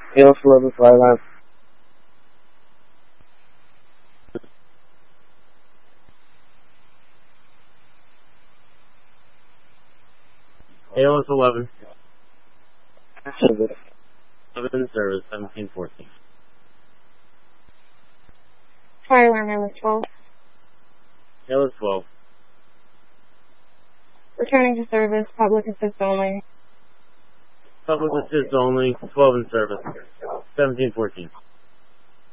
ALS 11, fly line. ALS 11. Service. 11 service, 1714. Fire alarm ALS 12. ALS 12. Returning to service, public assist only. Public assist only, 12 in service, 1714.